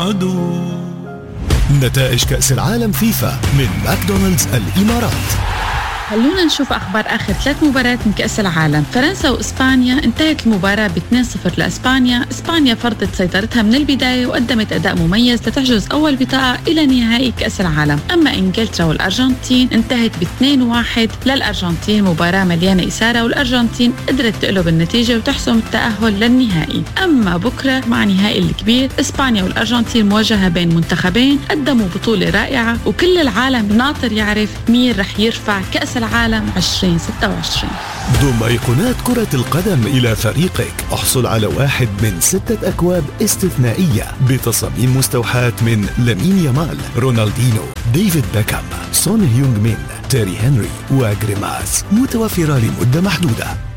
عدو. نتائج كأس العالم فيفا من ماكدونالدز الإمارات. خلونا نشوف أخبار آخر 3 مباريات من كأس العالم. فرنسا وإسبانيا انتهت المباراة ب2-0 لإسبانيا. إسبانيا فرضت سيطرتها من البداية وقدمت أداء مميز لتحجز أول بطاقة إلى نهائي كأس العالم. أما إنجلترا والأرجنتين انتهت ب2-1 للأرجنتين. مباراة مليانة إثارة والأرجنتين قدرت تقلب النتيجة وتحسم التأهل للنهائي. أما بكرة مع نهائي الكبير، إسبانيا والأرجنتين مواجهة بين منتخبين قدموا بطولة رائعة، وكل العالم ناطر يعرف مين رح يرفع كأس العالم 2026. ضم أيقونات كرة القدم إلى فريقك. احصل على 1 من 6 أكواب استثنائية بتصاميم مستوحاة من لامين يامال، رونالدينو، ديفيد بيكهام، سون هيونغ مين، تيري هنري وغريماس. متوفرة لمدة محدودة.